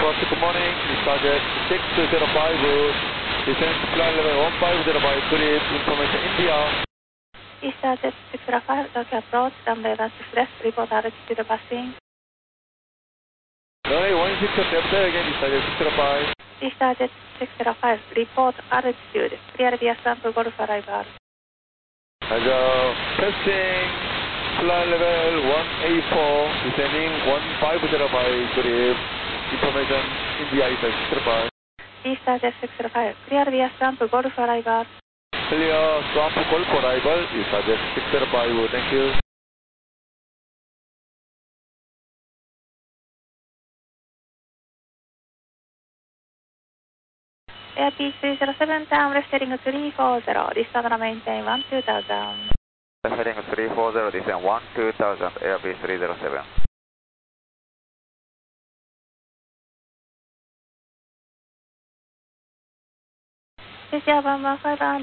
Aircraft, good morning. Target 605, descent flight level 1505, clear information India. Target 605, Tokyo approach, runway 16 left, report altitude passing. Runway 16 left, again, target 605. Target 605, report altitude, clear via sample Golf arrival. Passing flight level 184, descending 1505, clear information India is 605. Target 605, clear via sample Golf arrival. Clear swamp Golf arrival is target 605, thank you. Airbus 307, down left heading 340, descend maintain 12000. Heading 340, descend 12000, Airbus 307. Asia 115